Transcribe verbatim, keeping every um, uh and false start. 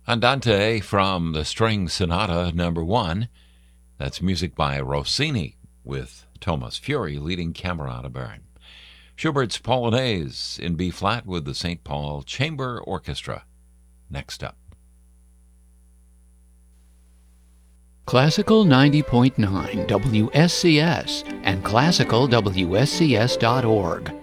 Andante from the String Sonata number one. That's music by Rossini with Thomas Fury leading Camerata Bern. Schubert's Polonaise in B-flat with the Saint Paul Chamber Orchestra. Next up. Classical ninety point nine W S C S and classical W S C S dot org